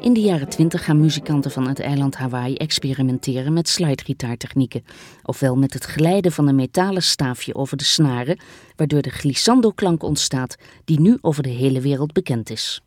In de jaren 20 gaan muzikanten van het eiland Hawaii experimenteren met slidegitaartechnieken. Ofwel met het glijden van een metalen staafje over de snaren, waardoor de glissando-klank ontstaat die nu over de hele wereld bekend is.